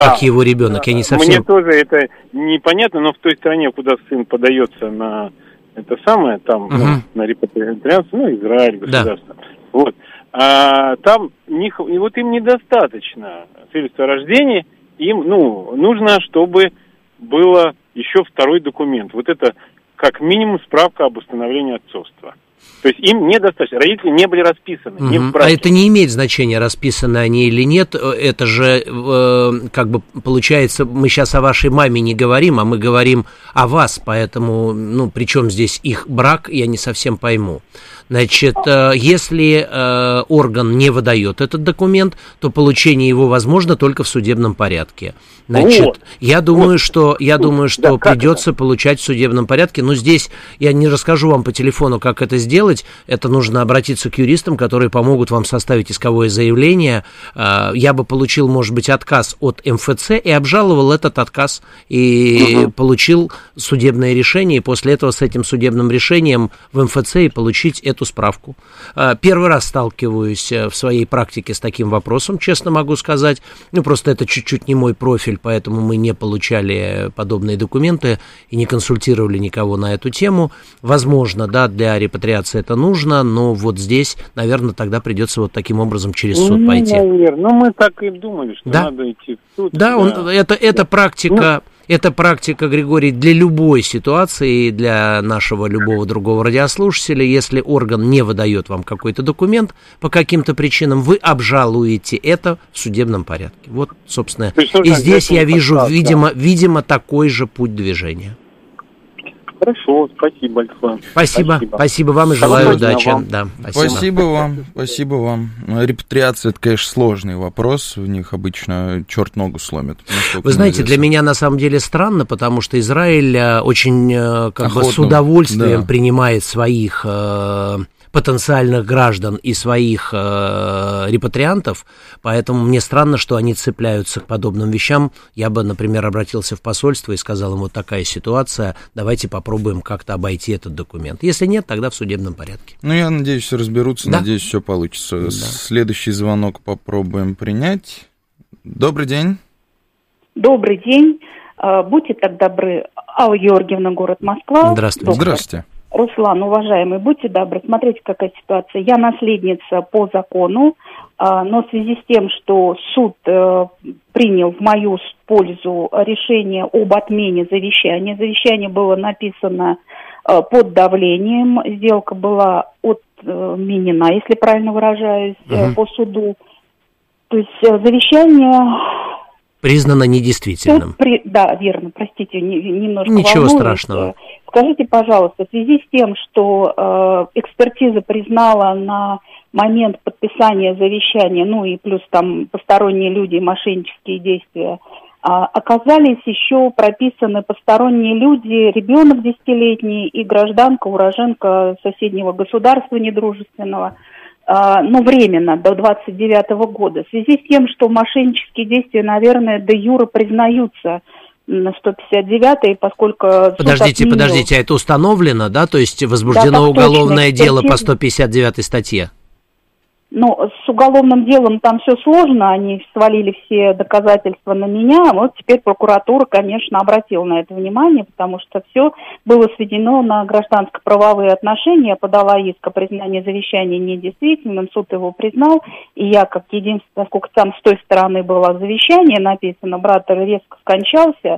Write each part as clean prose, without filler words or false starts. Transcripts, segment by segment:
как его ребенок, я не совсем... Мне тоже это непонятно, но в той стране, куда сын подается на это самое, там, на репатриацию, Израиль, государство, вот, там вот им недостаточно свидетельства о рождении, им, нужно, чтобы было еще второй документ. Вот это, как минимум, справка об установлении отцовства. То есть им недостаточно, родители не были расписаны. Не в браке. А это не имеет значения, расписаны они или нет, это же, как бы, получается, мы сейчас о вашей маме не говорим, а мы говорим о вас, поэтому, при чем здесь их брак, я не совсем пойму. Значит, если орган не выдает этот документ, то получение его возможно только в судебном порядке. Значит, я думаю, что придется получать в судебном порядке. Но здесь я не расскажу вам по телефону, как это сделать. Это нужно обратиться к юристам, которые помогут вам составить исковое заявление. Я бы получил, может быть, отказ от МФЦ и обжаловал этот отказ и получил судебное решение. И после этого с этим судебным решением в МФЦ и получить эту справку. Первый раз сталкиваюсь в своей практике с таким вопросом, честно могу сказать. Просто это чуть-чуть не мой профиль, поэтому мы не получали подобные документы и не консультировали никого на эту тему. Возможно, да, для репатриации это нужно, но вот здесь, наверное, тогда придется вот таким образом через суд пойти. Наверное, мы так и думали, что надо идти в суд. Да, это практика... Это практика, Григорий, для любой ситуации, для нашего любого другого радиослушателя. Если орган не выдает вам какой-то документ по каким-то причинам, вы обжалуете это в судебном порядке. Вот, собственно, и здесь я вижу, видимо, такой же путь движения. Хорошо, спасибо большое. Спасибо вам и желаю удачи. Да, спасибо вам. Репатриация, это, конечно, сложный вопрос, в них обычно черт ногу сломит. Вы знаете, для меня на самом деле странно, потому что Израиль очень с удовольствием принимает своих потенциальных граждан и своих репатриантов, поэтому мне странно, что они цепляются к подобным вещам. Я бы, например, обратился в посольство и сказал им, вот такая ситуация, давайте попробуем как-то обойти этот документ. Если нет, тогда в судебном порядке. Я надеюсь, все разберутся, надеюсь, все получится. Да. Следующий звонок попробуем принять. Добрый день. Добрый день. Будьте так добры. Алла Георгиевна, город Москва. Здравствуйте. Здравствуйте. Руслан, уважаемый, будьте добры, смотрите, какая ситуация. Я наследница по закону, но в связи с тем, что суд принял в мою пользу решение об отмене завещание было написано под давлением, сделка была отменена, если правильно выражаюсь, по суду. То есть завещание... Признано недействительным. Да, верно, простите, немножко Ничего волнуюсь. Страшного. Скажите, пожалуйста, в связи с тем, что экспертиза признала на момент подписания завещания, и плюс там посторонние люди, мошеннические действия, оказались еще прописаны посторонние люди, ребенок 10-летний и гражданка, уроженка соседнего государства недружественного, временно, до 29-го года. В связи с тем, что мошеннические действия, наверное, де юре признаются на 159-й, поскольку... Подождите, а это установлено, да? То есть возбуждено уголовное дело по 159-й статье? С уголовным делом там все сложно, они свалили все доказательства на меня. Вот теперь прокуратура, конечно, обратила на это внимание, потому что все было сведено на гражданско-правовые отношения. Подала иск о признании завещания недействительным, суд его признал, и я, как единственное, поскольку там с той стороны было завещание написано, брат резко скончался,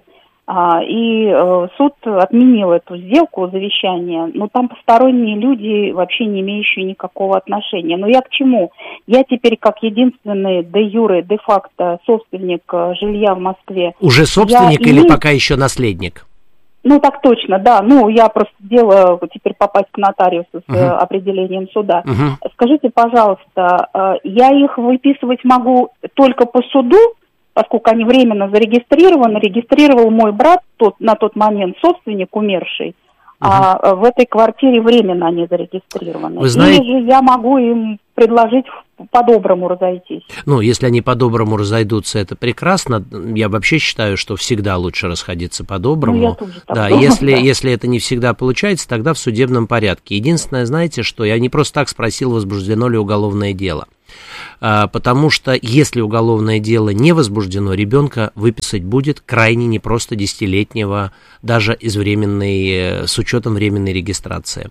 и суд отменил эту сделку, завещание, но там посторонние люди, вообще не имеющие никакого отношения. Но я к чему? Я теперь как единственный де юре, де факто собственник жилья в Москве. Уже собственник или пока еще наследник? Так точно, да. Я просто делаю теперь попасть к нотариусу с определением суда. Скажите, пожалуйста, я их выписывать могу только по суду, поскольку они временно зарегистрированы, регистрировал мой брат, на тот момент собственник, умерший, а в этой квартире временно они зарегистрированы. Вы знаете... Или же я могу им предложить по-доброму разойтись? Если они по-доброму разойдутся, это прекрасно. Я вообще считаю, что всегда лучше расходиться по-доброму. Я тоже так думаю, если это не всегда получается, тогда в судебном порядке. Единственное, знаете, что я не просто так спросил, возбуждено ли уголовное дело. Потому что если уголовное дело не возбуждено, ребенка выписать будет крайне непросто десятилетнего, даже с учетом временной регистрации.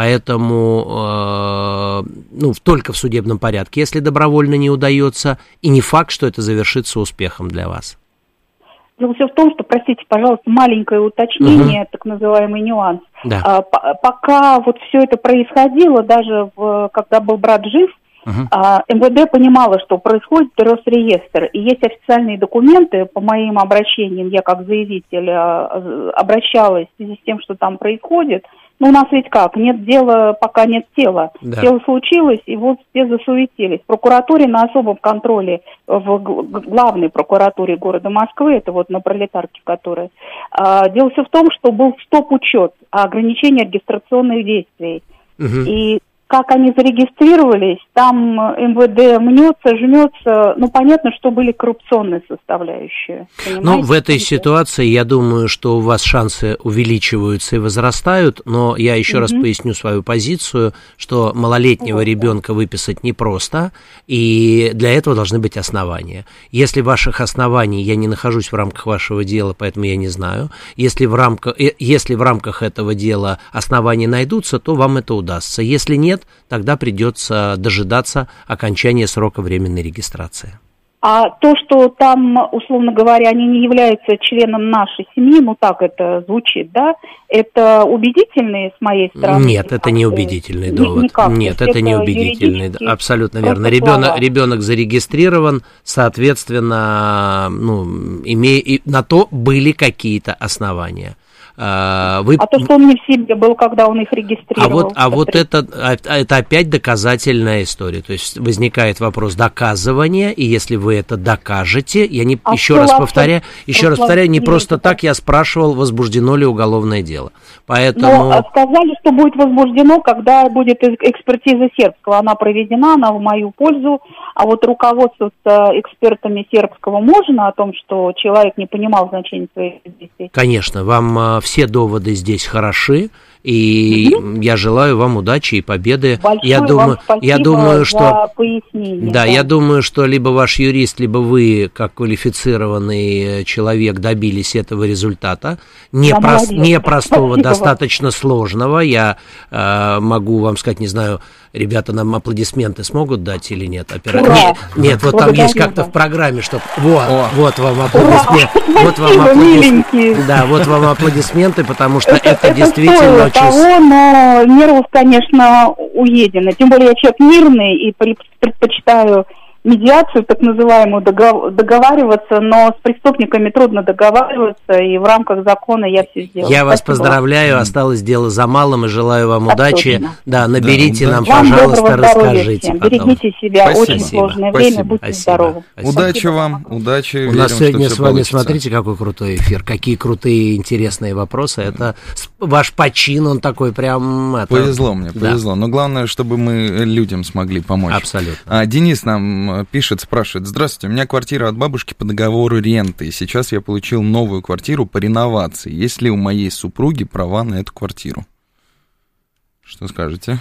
Поэтому только в судебном порядке, если добровольно не удается, и не факт, что это завершится успехом для вас. Дело все в том, что, простите, пожалуйста, маленькое уточнение, так называемый нюанс. Да. Пока вот все это происходило, даже когда был брат жив, МВД понимало, что происходит Росреестр, и есть официальные документы по моим обращениям, я как заявитель обращалась в связи с тем, что там происходит. У нас ведь как, нет дела, пока нет тела. Да. Дело случилось, и вот все засуетились. В прокуратуре на особом контроле, в главной прокуратуре города Москвы, это вот на Пролетарке, которая. Дело все в том, что был стоп-учет, ограничение регистрационных действий. И как они зарегистрировались, там МВД мнется, жмется, понятно, что были коррупционные составляющие. В этой ситуации, я думаю, что у вас шансы увеличиваются и возрастают, но я еще раз поясню свою позицию, что малолетнего ребенка выписать непросто, и для этого должны быть основания. Если ваших оснований, я не нахожусь в рамках вашего дела, поэтому я не знаю, если в рамках этого дела основания найдутся, то вам это удастся. Если нет, тогда придется дожидаться окончания срока временной регистрации. А то, что там, условно говоря, они не являются членом нашей семьи, так это звучит, да? Это убедительные с моей стороны? Нет, это не убедительный довод. Нет, это не убедительный. Абсолютно верно. Ребенок зарегистрирован, соответственно, на то были какие-то основания. То, что он не в себе был, когда он их регистрировал. Это опять доказательная история. То есть возникает вопрос доказывания, и если вы это докажете, еще раз повторяю, не просто так я спрашивал, возбуждено ли уголовное дело. Поэтому... Но сказали, что будет возбуждено, когда будет экспертиза сербского. Она проведена, она в мою пользу. А вот руководствоваться экспертами сербского можно о том, что человек не понимал значения своих действий? Конечно, вам все доводы здесь хороши, и я желаю вам удачи и победы. Я думаю, что пояснение. Да, я думаю, что либо ваш юрист, либо вы, как квалифицированный человек, добились этого результата. Непростого, достаточно сложного. Я могу вам сказать, не знаю, ребята нам аплодисменты смогут дать или нет? Нет, вот там есть как-то в программе, что... Вот вам аплодисменты. Вот вам аплодисменты, потому что это действительно очень... Но нервов, конечно, уедено. Тем более я человек мирный и предпочитаю медиацию, так называемую, договариваться, но с преступниками трудно договариваться, и в рамках закона я все сделаю. Я вас поздравляю, осталось дело за малым, и желаю вам удачи. Да, наберите нам, пожалуйста, расскажите. Берегите себя, очень сложное время, будьте здоровы. Удачи вам, удачи. У нас сегодня с вами, смотрите, какой крутой эфир, какие крутые, интересные вопросы. Это ваш почин, он такой прям... Повезло мне, повезло. Но главное, чтобы мы людям смогли помочь. Абсолютно. Денис нам пишет, спрашивает: здравствуйте, у меня квартира от бабушки по договору ренты, и сейчас я получил новую квартиру по реновации. Есть ли у моей супруги права на эту квартиру? Что скажете?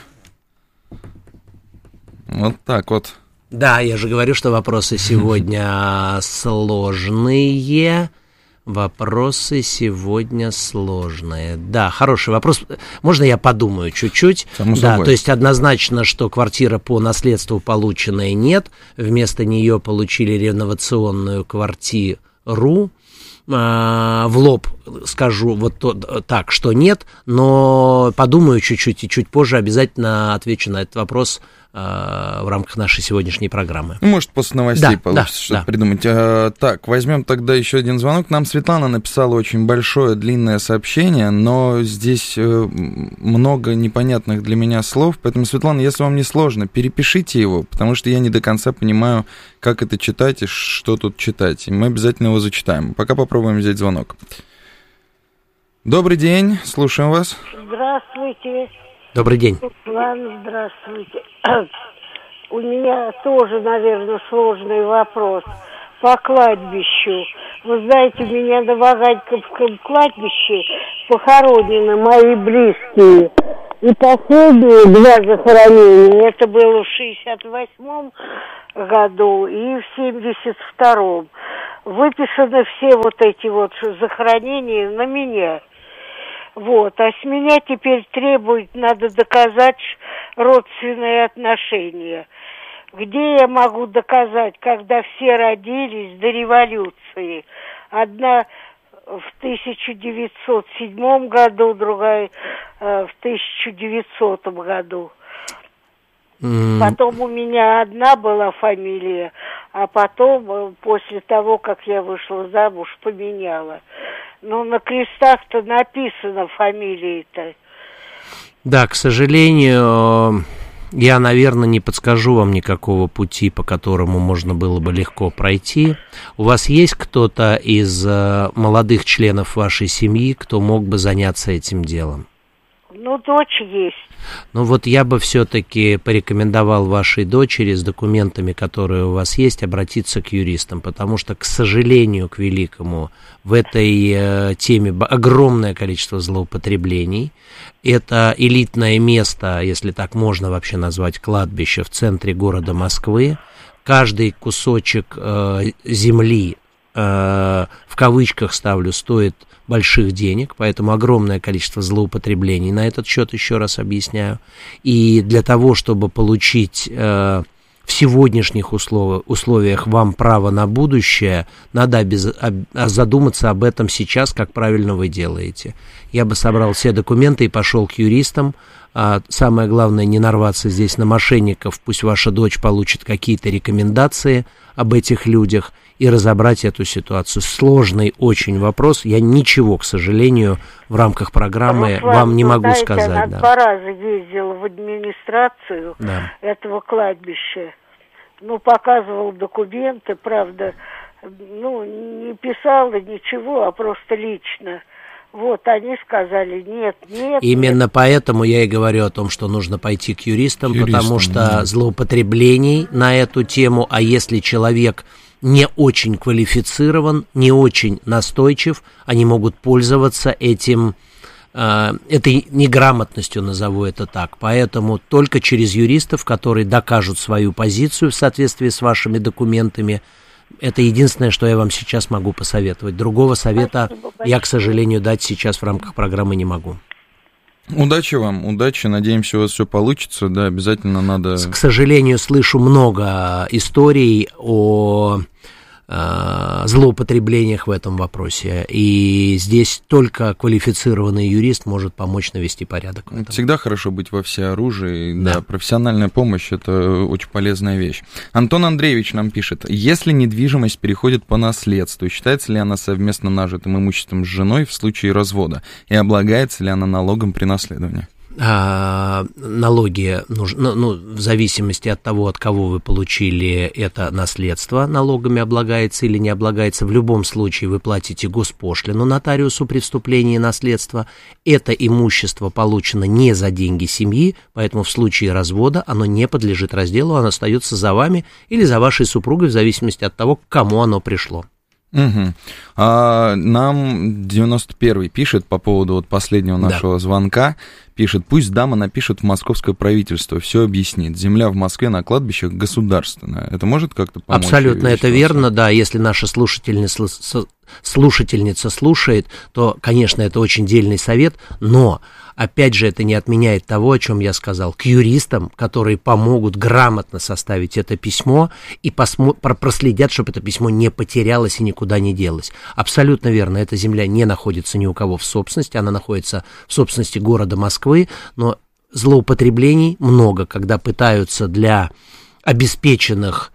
Вот так вот. Да, я же говорю, что вопросы сегодня сложные. Вопросы сегодня сложные. Да, хороший вопрос. Можно я подумаю чуть-чуть? Да, то есть однозначно, что квартира по наследству полученная нет. Вместо нее получили реновационную квартиру. В лоб скажу так, что нет, но подумаю чуть-чуть и чуть позже обязательно отвечу на этот вопрос в рамках нашей сегодняшней программы. Может, после новостей получится что-то придумать. Так, возьмем тогда еще один звонок. Нам Светлана написала очень большое, длинное сообщение, но здесь много непонятных для меня слов, поэтому, Светлана, если вам не сложно, перепишите его, потому что я не до конца понимаю, как это читать и что тут читать. И мы обязательно его зачитаем. Пока попробуем взять звонок. Добрый день, слушаем вас. Здравствуйте. Добрый день. Ладно, здравствуйте. У меня тоже, наверное, сложный вопрос. По кладбищу. Вы знаете, у меня на Ваганьковском кладбище похоронены мои близкие. И последние 2 захоронения, это было в 68-м году и в 72-м. Выписаны все вот эти вот захоронения на меня. Вот, а с меня теперь требует, надо доказать родственные отношения. Где я могу доказать, когда все родились до революции? Одна в 1907 году, другая в 1900 году. Потом у меня одна была фамилия, а потом, после того, как я вышла замуж, поменяла. Но на крестах-то написано фамилия-то. Да, к сожалению, я, наверное, не подскажу вам никакого пути, по которому можно было бы легко пройти. У вас есть кто-то из молодых членов вашей семьи, кто мог бы заняться этим делом? Ну, дочь есть. Ну вот я бы все-таки порекомендовал вашей дочери с документами, которые у вас есть, обратиться к юристам, потому что, к сожалению, к великому, в этой теме огромное количество злоупотреблений. Это элитное место, если так можно вообще назвать, кладбище в центре города Москвы. Каждый кусочек земли, в кавычках ставлю, стоит больших денег, поэтому огромное количество злоупотреблений на этот счет, еще раз объясняю. И для того, чтобы получить в сегодняшних условиях вам право на будущее, надо задуматься об этом сейчас, как правильно вы делаете. Я бы собрал все документы и пошел к юристам. Самое главное, не нарваться здесь на мошенников, пусть ваша дочь получит какие-то рекомендации об этих людях и разобрать эту ситуацию. Сложный очень вопрос. Я ничего, к сожалению, в рамках программы вам не могу сказать. Она 2 раза ездила в администрацию этого кладбища. Ну, показывал документы, правда, ну, не писала ничего, а просто лично. Вот, они сказали, нет. Именно поэтому я и говорю о том, что нужно пойти к юристам, потому что злоупотреблений на эту тему, а если человек не очень квалифицирован, не очень настойчив, они могут пользоваться этой неграмотностью, назову это так. Поэтому только через юристов, которые докажут свою позицию в соответствии с вашими документами, это единственное, что я вам сейчас могу посоветовать. Другого совета я, к сожалению, дать сейчас в рамках программы не могу. Удачи вам, удачи, надеемся, у вас все получится, да, обязательно надо... К сожалению, слышу много историй о злоупотреблениях в этом вопросе, и здесь только квалифицированный юрист может помочь навести порядок в этом. Всегда хорошо быть во всеоружии, да, профессиональная помощь – это очень полезная вещь. Антон Андреевич нам пишет, если недвижимость переходит по наследству, считается ли она совместно нажитым имуществом с женой в случае развода, и облагается ли она налогом при наследовании? Налоги, в зависимости от того, от кого вы получили это наследство, налогами облагается или не облагается. В любом случае вы платите госпошлину нотариусу при вступлении наследства. Это имущество получено не за деньги семьи, поэтому в случае развода оно не подлежит разделу, оно остается за вами или за вашей супругой, в зависимости от того, к кому оно пришло. Угу. Нам 91-й пишет по поводу вот последнего нашего звонка, пишет, пусть дама напишет в московское правительство, все объяснит. Земля в Москве на кладбищах государственная. Это может как-то помочь? Абсолютно это верно, да. Если наша слушательница слушает, то, конечно, это очень дельный совет, но, опять же, это не отменяет того, о чем я сказал, к юристам, которые помогут грамотно составить это письмо и проследят, чтобы это письмо не потерялось и никуда не делось. Абсолютно верно, эта земля не находится ни у кого в собственности, она находится в собственности города Москвы, но злоупотреблений много, когда пытаются для обеспеченных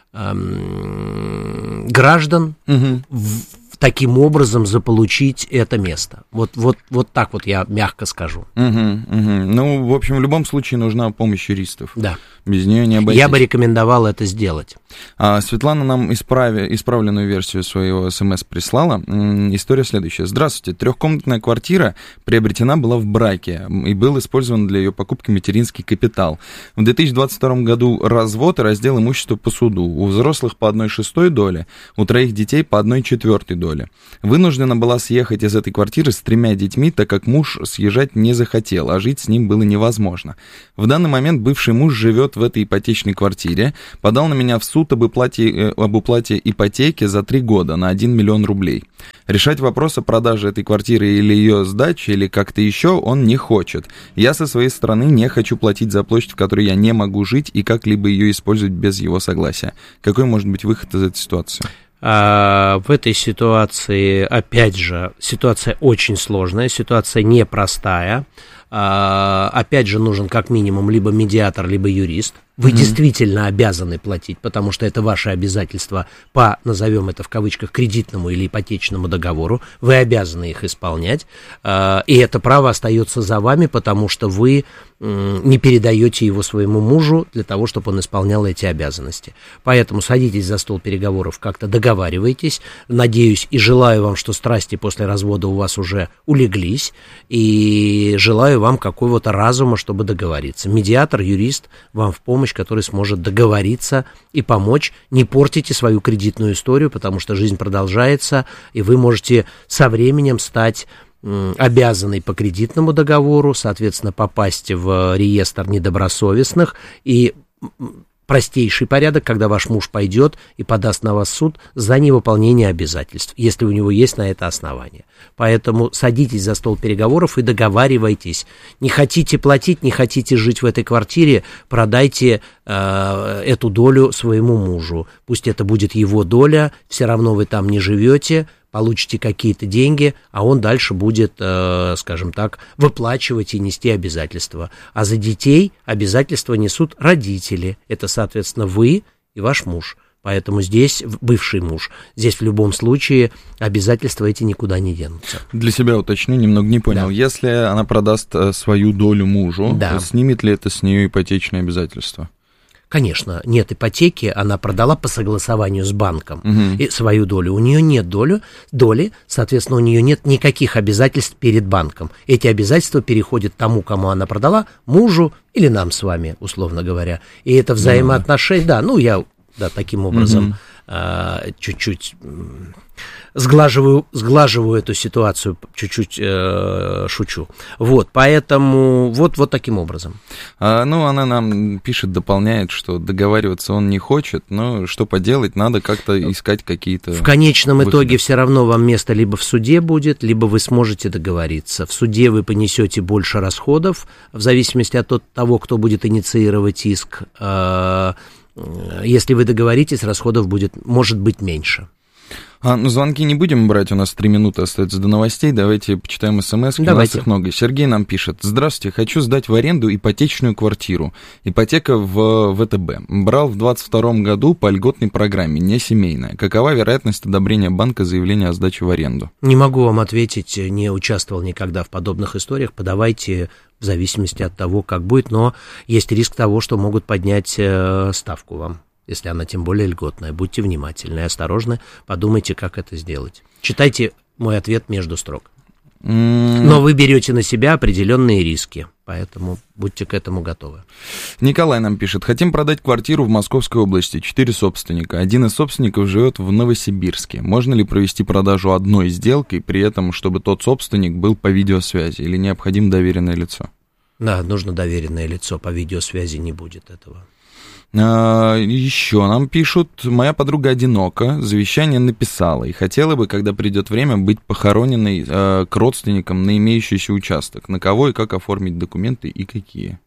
граждан таким образом заполучить это место. Вот так вот я мягко скажу. Ну, в общем, в любом случае нужна помощь юристов. Да. Без нее не обойтись. Я бы рекомендовал это сделать. Светлана нам исправленную версию своего СМС прислала. История следующая. Здравствуйте. 3-комнатная квартира приобретена была в браке и был использован для ее покупки материнский капитал. В 2022 году развод и раздел имущества по суду. У взрослых по 1/6 доли, у 3 детей по 1/4 доли. доли. Вынуждена была съехать из этой квартиры с 3 детьми, так как муж съезжать не захотел, а жить с ним было невозможно. В данный момент бывший муж живет в этой ипотечной квартире, подал на меня в суд об уплате ипотеки за 3 года на 1 миллион рублей. Решать вопрос о продаже этой квартиры или ее сдаче, или как-то еще он не хочет. Я со своей стороны не хочу платить за площадь, в которой я не могу жить и как-либо ее использовать без его согласия. Какой может быть выход из этой ситуации? В этой ситуации, опять же, ситуация очень сложная, ситуация непростая. Опять же, нужен как минимум либо медиатор, либо юрист. Вы действительно обязаны платить, потому что это ваше обязательство по, назовем это в кавычках, кредитному или ипотечному договору. Вы обязаны их исполнять, и это право остается за вами, потому что вы не передаете его своему мужу для того, чтобы он исполнял эти обязанности. Поэтому садитесь за стол переговоров, как-то договаривайтесь. Надеюсь и желаю вам, что страсти после развода у вас уже улеглись, и желаю вам какого-то разума, чтобы договориться. Медиатор, юрист вам в помощь, который сможет договориться и помочь. Не портите свою кредитную историю, потому что жизнь продолжается, и вы можете со временем стать обязанной по кредитному договору, соответственно, попасть в реестр недобросовестных, и простейший порядок, когда ваш муж пойдет и подаст на вас в суд за невыполнение обязательств, если у него есть на это основание. Поэтому садитесь за стол переговоров и договаривайтесь. Не хотите платить, не хотите жить в этой квартире, продайте эту долю своему мужу. Пусть это будет его доля, все равно вы там не живете, получите какие-то деньги, а он дальше будет, скажем так, выплачивать и нести обязательства. А за детей обязательства несут родители. Это, соответственно, вы и ваш муж. Поэтому здесь бывший муж. Здесь в любом случае обязательства эти никуда не денутся. Для себя уточню, немного не понял. Да. Если она продаст свою долю мужу, да, снимет ли это с нее ипотечные обязательства? Конечно, нет ипотеки, она продала по согласованию с банком и свою долю. У нее нет доли, соответственно, у нее нет никаких обязательств перед банком. Эти обязательства переходят тому, кому она продала, мужу или нам с вами, условно говоря. И это взаимоотношения, я таким образом чуть-чуть сглаживаю эту ситуацию, чуть-чуть шучу. Вот, поэтому вот таким образом. Она нам пишет, дополняет, что договариваться он не хочет, но что поделать, надо как-то искать какие-то В конечном итоге все равно вам место либо в суде будет, либо вы сможете договориться. В суде вы понесете больше расходов, в зависимости от того, кто будет инициировать иск. Если вы договоритесь, расходов может быть меньше. Звонки не будем брать, у нас 3 минуты остается до новостей, давайте почитаем смс-ки, у нас их много. Сергей нам пишет: здравствуйте, хочу сдать в аренду ипотечную квартиру, ипотека в ВТБ, брал в 2022 году по льготной программе, не семейная, какова вероятность одобрения банка заявления о сдаче в аренду? Не могу вам ответить, не участвовал никогда в подобных историях, подавайте в зависимости от того, как будет, но есть риск того, что могут поднять ставку вам. Если она тем более льготная. Будьте внимательны и осторожны, подумайте, как это сделать. Читайте мой ответ между строк. Но вы берете на себя определенные риски, поэтому будьте к этому готовы. Николай нам пишет: хотим продать квартиру в Московской области, 4 собственника. Один из собственников живет в Новосибирске. Можно ли провести продажу одной сделкой, при этом, чтобы тот собственник был по видеосвязи, или необходимо доверенное лицо? Да, нужно доверенное лицо, по видеосвязи не будет этого. Еще нам пишут: моя подруга одинока, завещание написала и хотела бы, когда придет время, быть похороненной к родственникам на имеющийся участок. На кого и как оформить документы и какие?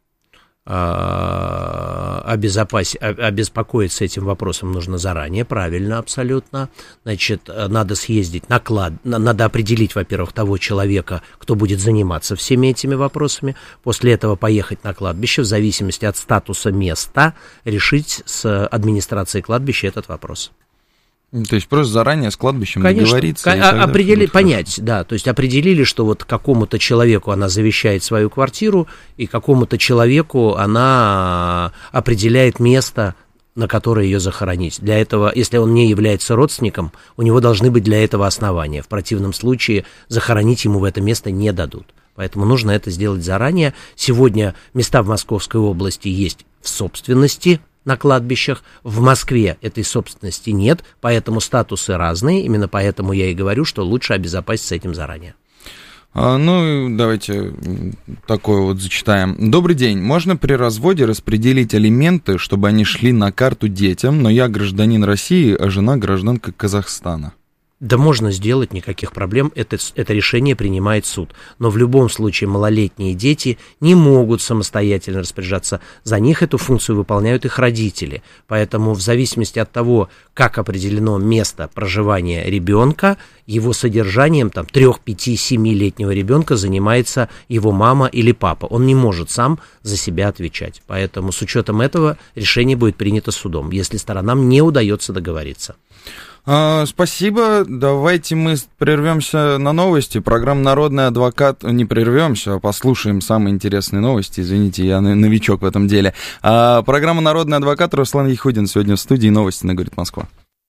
Обеспокоиться этим вопросом нужно заранее, правильно, абсолютно. Значит, надо съездить на надо определить, во-первых, того человека, кто будет заниматься всеми этими вопросами. После этого поехать на кладбище, в зависимости от статуса места, решить с администрацией кладбища этот вопрос. То есть просто заранее с кладбищем договориться? Понять, да, то есть определили, что вот какому-то человеку она завещает свою квартиру, и какому-то человеку она определяет место, на которое ее захоронить. Для этого, если он не является родственником, у него должны быть для этого основания. В противном случае захоронить ему в это место не дадут. Поэтому нужно это сделать заранее. Сегодня места в Московской области есть в собственности на кладбищах. В Москве этой собственности нет, поэтому статусы разные. Именно поэтому я и говорю, что лучше обезопаситься этим заранее. Ну, давайте такое вот зачитаем. Добрый день. Можно при разводе распределить алименты, чтобы они шли на карту детям, но я гражданин России, а жена гражданка Казахстана? Да можно сделать, никаких проблем, это решение принимает суд. Но в любом случае малолетние дети не могут самостоятельно распоряжаться. За них эту функцию выполняют их родители. Поэтому в зависимости от того, как определено место проживания ребенка, его содержанием 3, 5, 7-летнего ребенка занимается его мама или папа. Он не может сам за себя отвечать. Поэтому с учетом этого решение будет принято судом, если сторонам не удается договориться. Спасибо. Давайте мы прервемся на новости. Программа «Народный адвокат». Не прервемся, а послушаем самые интересные новости. Извините, я новичок в этом деле. Программа «Народный адвокат». Руслан Яхудин сегодня в студии. Новости на «Говорит Москва».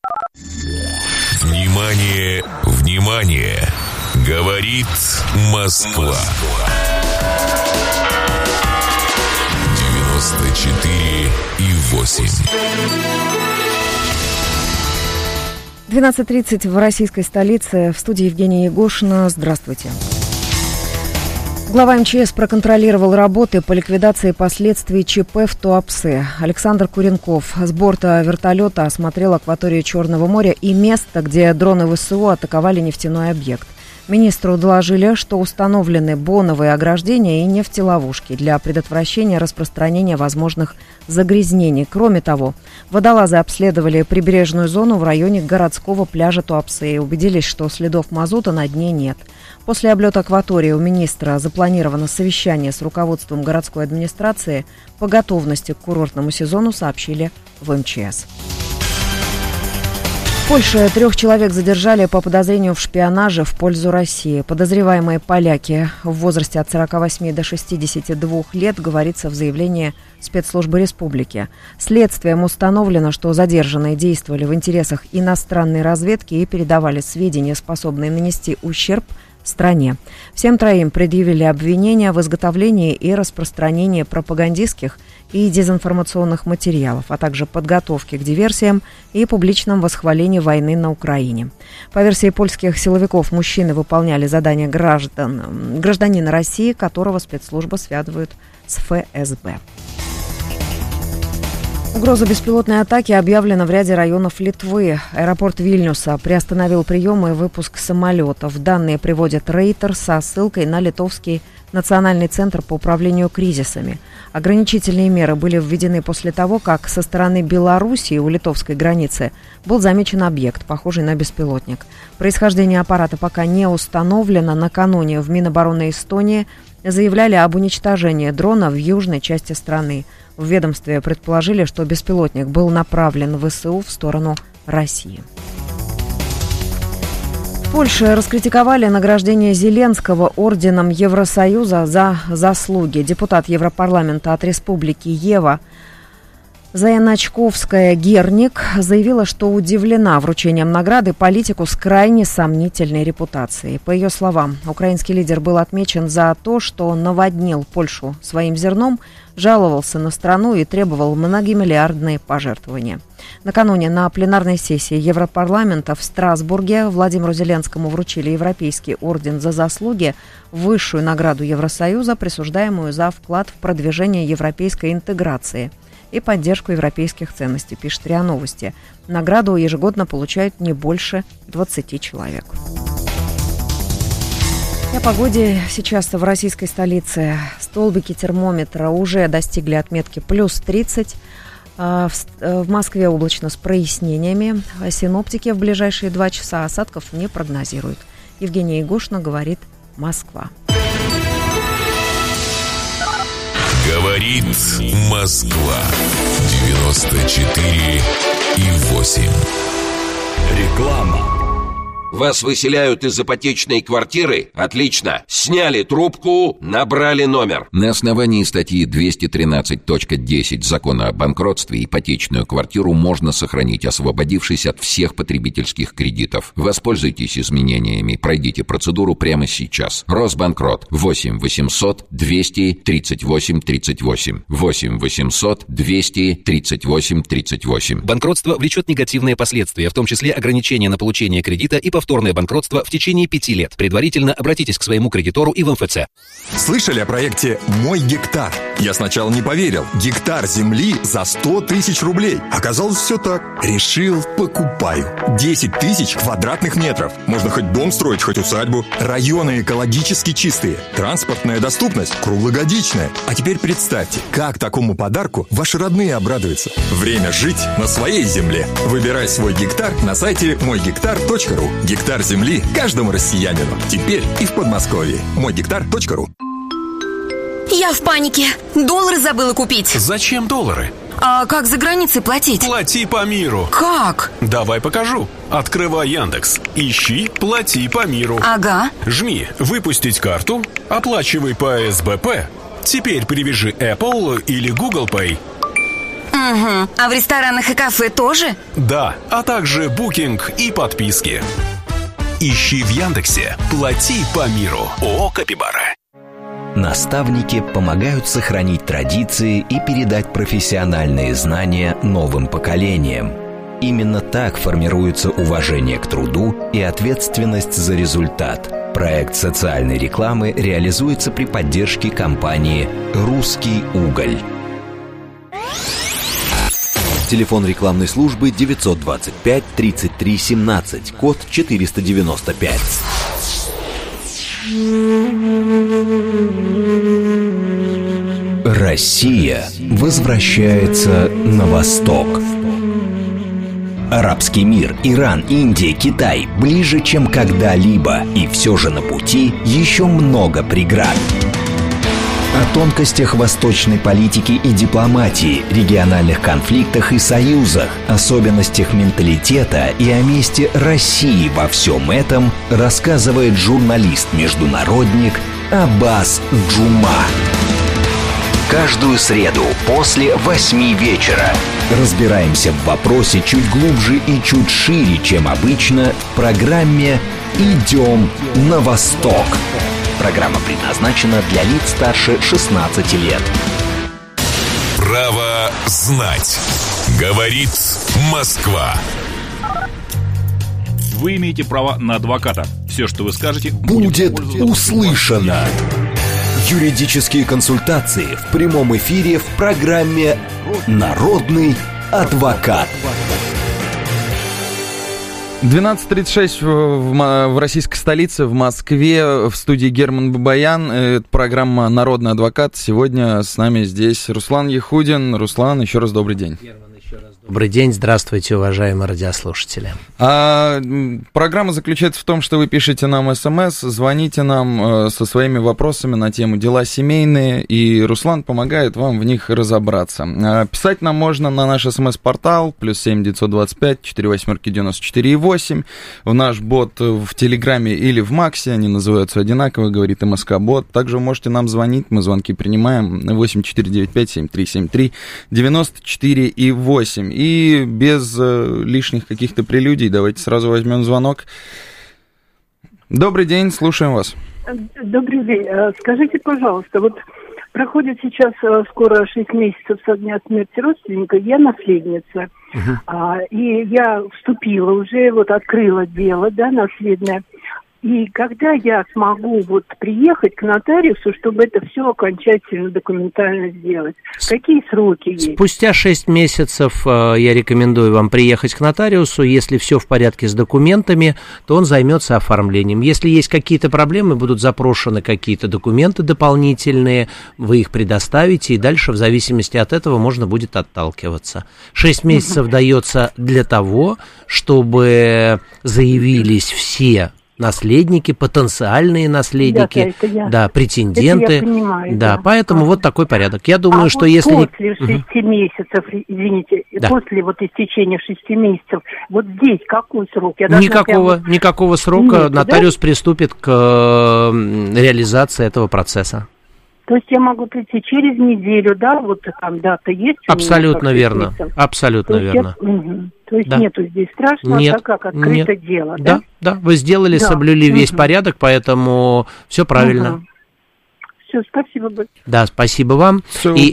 Внимание, внимание! Говорит Москва. 94,8. 12:30 в российской столице. В студии Евгения Егошина. Здравствуйте. Глава МЧС проконтролировал работы по ликвидации последствий ЧП в Туапсе. Александр Куренков с борта вертолета осмотрел акваторию Черного моря и место, где дроны ВСУ атаковали нефтяной объект. Министру доложили, что установлены боновые ограждения и нефтеловушки для предотвращения распространения возможных загрязнений. Кроме того, водолазы обследовали прибрежную зону в районе городского пляжа Туапсе и убедились, что следов мазута на дне нет. После облета акватории у министра запланировано совещание с руководством городской администрации. По готовности к курортному сезону сообщили в МЧС. В Польше 3 человек задержали по подозрению в шпионаже в пользу России. Подозреваемые поляки в возрасте от 48 до 62 лет, говорится в заявлении спецслужбы республики. Следствием установлено, что задержанные действовали в интересах иностранной разведки и передавали сведения, способные нанести ущерб стране. Всем 3 предъявили обвинения в изготовлении и распространении пропагандистских и дезинформационных материалов, а также подготовке к диверсиям и публичном восхвалении войны на Украине. По версии польских силовиков, мужчины выполняли задания гражданина России, которого спецслужбы связывают с ФСБ. Угроза беспилотной атаки объявлена в ряде районов Литвы. Аэропорт Вильнюса приостановил прием и выпуск самолетов. Данные приводит Рейтер со ссылкой на литовский Национальный центр по управлению кризисами. Ограничительные меры были введены после того, как со стороны Белоруссии у литовской границы был замечен объект, похожий на беспилотник. Происхождение аппарата пока не установлено. Накануне в Минобороны Эстонии заявляли об уничтожении дрона в южной части страны. В ведомстве предположили, что беспилотник был направлен в ВСУ в сторону России. В Польше раскритиковали награждение Зеленского орденом Евросоюза за заслуги. Депутат Европарламента от Республики Ева Заячковская-Герник заявила, что удивлена вручением награды политику с крайне сомнительной репутацией. По ее словам, украинский лидер был отмечен за то, что наводнил Польшу своим зерном, жаловался на страну и требовал многомиллиардные пожертвования. Накануне на пленарной сессии Европарламента в Страсбурге Владимиру Зеленскому вручили Европейский орден за заслуги, высшую награду Евросоюза, присуждаемую за вклад в продвижение европейской интеграции и поддержку европейских ценностей, пишет РИА Новости. Награду ежегодно получают не больше 20 человек. И о погоде сейчас в российской столице. Столбики термометра уже достигли отметки плюс 30. В Москве облачно с прояснениями. Синоптики в ближайшие 2 часа осадков не прогнозируют. Евгения Егошина, говорит Москва. Говорит Москва. 94,8. Реклама. Вас выселяют из ипотечной квартиры? Отлично. Сняли трубку, набрали номер. На основании статьи 213.10 Закона о банкротстве ипотечную квартиру можно сохранить, освободившись от всех потребительских кредитов. Воспользуйтесь изменениями. Пройдите процедуру прямо сейчас. Росбанкрот. 8 800 238 38. 8 800 238 38. Банкротство влечет негативные последствия, в том числе ограничение на получение кредита и повторное банкротство в течение 5 лет. Предварительно обратитесь к своему кредитору и в МФЦ. Слышали о проекте «Мой гектар»? Я сначала не поверил. Гектар земли за 100 тысяч рублей. Оказалось, все так. Решил, покупаю. 10 тысяч квадратных метров. Можно хоть дом строить, хоть усадьбу. Районы экологически чистые. Транспортная доступность круглогодичная. А теперь представьте, как такому подарку ваши родные обрадуются. Время жить на своей земле. Выбирай свой гектар на сайте moygektar.ru. Гектар земли каждому россиянину. Теперь и в Подмосковье. moygektar.ru. Я в панике. Доллары забыла купить. Зачем доллары? А как за границей платить? Плати по миру. Как? Давай покажу. Открывай Яндекс. Ищи «Плати по миру». Ага. Жми «Выпустить карту», оплачивай по СБП. Теперь привяжи Apple или Google Pay. Угу. А в ресторанах и кафе тоже? Да, а также букинг и подписки. Ищи в Яндексе «Плати по миру». ООО «Капибара». Наставники помогают сохранить традиции и передать профессиональные знания новым поколениям. Именно так формируется уважение к труду и ответственность за результат. Проект социальной рекламы реализуется при поддержке компании «Русский уголь». Телефон рекламной службы 925 33 17, код 495. Россия возвращается на восток. Арабский мир, Иран, Индия, Китай ближе, чем когда-либо, и все же на пути еще много преград. О тонкостях восточной политики и дипломатии, региональных конфликтах и союзах, особенностях менталитета и о месте России во всем этом рассказывает журналист-международник Аббас Джума. Каждую среду после 8 вечера разбираемся в вопросе чуть глубже и чуть шире, чем обычно, в программе «Идем на восток». Программа предназначена для лиц старше 16 лет. Право знать. Говорит Москва. Вы имеете право на адвоката. Все, что вы скажете, будет услышано. Юридические консультации в прямом эфире в программе «Народный адвокат». 12:36 в российской столице, в Москве, в студии Герман Бабаян. Это программа «Народный адвокат». Сегодня с нами здесь Руслан Яхудин. Руслан, еще раз добрый день. Добрый день, здравствуйте, уважаемые радиослушатели. Программа заключается в том, что вы пишете нам СМС, звоните нам со своими вопросами на тему «Дела семейные», и Руслан помогает вам в них разобраться. Писать нам можно на наш СМС-портал +7 925 48 94 8. В наш бот в Телеграме или в Максе, они называются одинаково, говорит МСК-бот. Также вы можете нам звонить, мы звонки принимаем 8495 7373 94 8. И без лишних каких-то прелюдий давайте сразу возьмем звонок. Добрый день, слушаем вас. Добрый день. Скажите, пожалуйста, вот проходит сейчас скоро 6 месяцев со дня смерти родственника, я наследница. И я вступила уже, вот открыла дело, да, наследное. И когда я смогу вот приехать к нотариусу, чтобы это все окончательно документально сделать? Какие сроки есть? Спустя 6 месяцев я рекомендую вам приехать к нотариусу. Если все в порядке с документами, то он займется оформлением. Если есть какие-то проблемы, будут запрошены какие-то документы дополнительные, вы их предоставите, и дальше в зависимости от этого можно будет отталкиваться. 6 месяцев дается для того, чтобы заявились все наследники, потенциальные наследники, претенденты. Это я понимаю, поэтому вот такой порядок. Я думаю, что если... после 6 месяцев, извините, после вот истечения 6 месяцев, вот здесь какой срок? Никакого срока. Нотариус приступит к реализации этого процесса. То есть я могу прийти через неделю, вот там дата есть? Абсолютно верно. Абсолютно верно. То есть нету здесь страшного, так как открыто дело, да? Да, вы сделали, соблюли весь порядок, поэтому все правильно. Все, спасибо большое. Да, спасибо вам.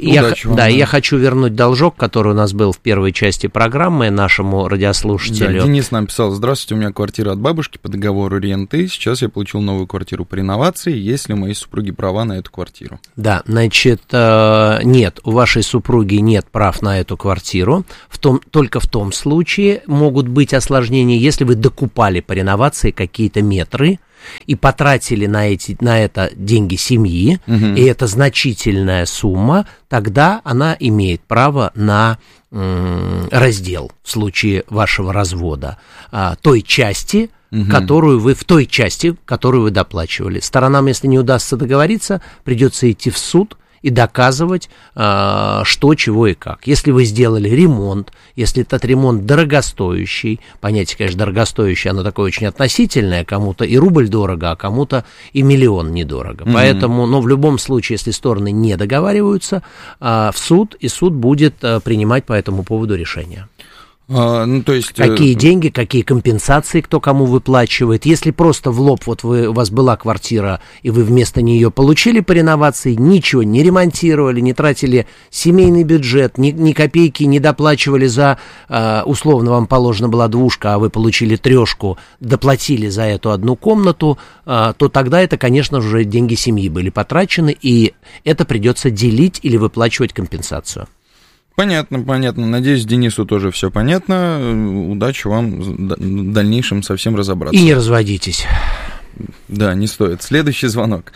Я хочу вернуть должок, который у нас был в первой части программы нашему радиослушателю. Денис нам писал: здравствуйте, у меня квартира от бабушки по договору ренты. Сейчас я получил новую квартиру по реновации. Есть ли у моей супруги права на эту квартиру? Да, значит, нет, у вашей супруги нет прав на эту квартиру. Только в том случае могут быть осложнения, если вы докупали по реновации какие-то метры и потратили на это деньги семьи, и это значительная сумма, тогда она имеет право на раздел в случае вашего развода той части, которую вы доплачивали. Сторонам, если не удастся договориться, придется идти в суд и доказывать, что, чего и как. Если вы сделали ремонт, если этот ремонт дорогостоящий, понятие, конечно, дорогостоящее, оно такое очень относительное, кому-то и рубль дорого, а кому-то и миллион недорого. Поэтому, но в любом случае, если стороны не договариваются, в суд, и суд будет принимать по этому поводу решение. То есть... Какие деньги, какие компенсации, кто кому выплачивает. Если просто в лоб, у вас была квартира, и вы вместо нее получили по реновации, ничего не ремонтировали, не тратили семейный бюджет, ни копейки не доплачивали за, условно, вам положена была двушка, а вы получили трешку, доплатили за эту одну комнату, то тогда это, конечно же, деньги семьи были потрачены, и это придется делить или выплачивать компенсацию. Понятно. Надеюсь, Денису тоже все понятно. Удачи вам в дальнейшем совсем разобраться. И не разводитесь. Да, не стоит. Следующий звонок.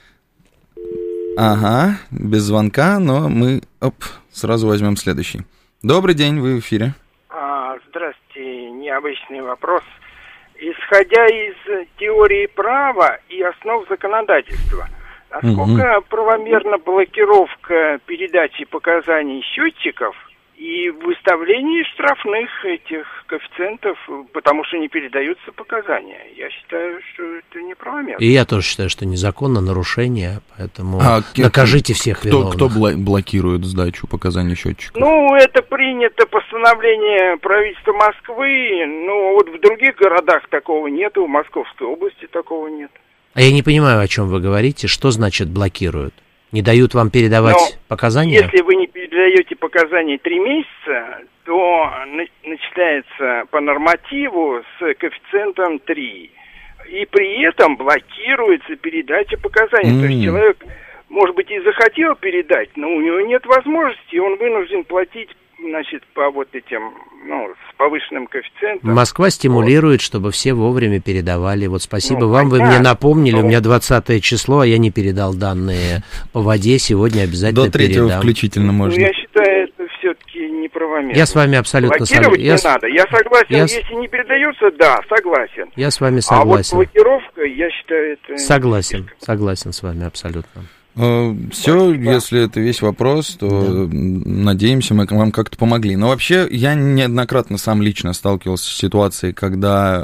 Ага, без звонка, но мы сразу возьмем следующий. Добрый день, вы в эфире. Здравствуйте, необычный вопрос. Исходя из теории права и основ законодательства, насколько правомерна блокировка передачи показаний счетчиков и выставление штрафных этих коэффициентов, потому что не передаются показания? Я считаю, что это неправомерно. И я тоже считаю, что незаконно, нарушение, поэтому накажите всех виновных. Кто блокирует сдачу показаний счетчиков? Это принято постановление правительства Москвы, вот в других городах такого нету, в Московской области такого нет. А я не понимаю, о чем вы говорите. Что значит блокируют? Не дают вам передавать показания? Если вы не передаете показания 3 месяца, то начисляется по нормативу с коэффициентом 3. И при этом блокируется передача показаний. То есть человек, может быть, и захотел передать, но у него нет возможности, и он вынужден платить, по этим, с повышенным коэффициентом. Москва стимулирует, чтобы все вовремя передавали. Спасибо вам, вы мне напомнили, у меня 20 число, а я не передал данные по воде, сегодня обязательно передам. До 3 включительно можно. Я считаю, это все-таки неправомерно. Я с вами абсолютно согласен. Блокировать не надо. Я согласен, если не передается, согласен. Я с вами согласен. А блокировка, я считаю, это... Согласен с вами абсолютно. Все, если это весь вопрос, то надеемся, мы вам как-то помогли. Но вообще, я неоднократно сам лично сталкивался с ситуацией, когда